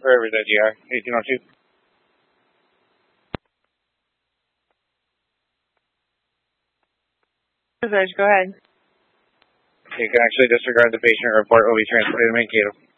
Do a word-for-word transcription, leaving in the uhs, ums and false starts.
Wherever that you are, eighteen oh two. Go ahead. You can actually disregard the patient report. Will be transported to Mankato.